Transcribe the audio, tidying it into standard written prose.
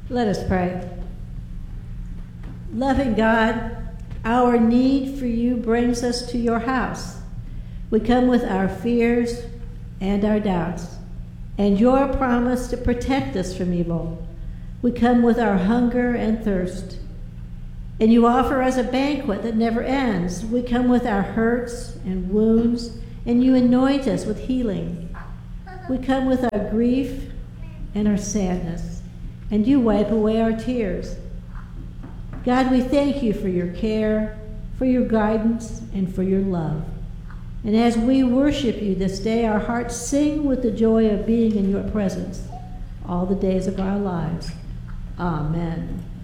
Let us pray. Loving God, our need for you brings us to your house. We come with our fears and our doubts, and your promise to protect us from evil. We come with our hunger and thirst, and you offer us a banquet that never ends. We come with our hurts and wounds, and you anoint us with healing. We come with our grief and our sadness, and you wipe away our tears. God, we thank you for your care, for your guidance, and for your love. And as we worship you this day, our hearts sing with the joy of being in your presence all the days of our lives. Amen.